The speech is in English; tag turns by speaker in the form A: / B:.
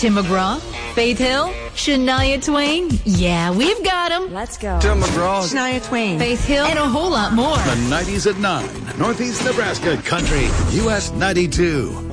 A: Tim McGraw, Faith Hill, Shania Twain. Yeah, we've got them.
B: Let's go.
C: Tim McGraw,
B: Shania Twain,
A: Faith Hill, and a whole lot more.
D: The 90s at 9, Northeast Nebraska Country, US 92.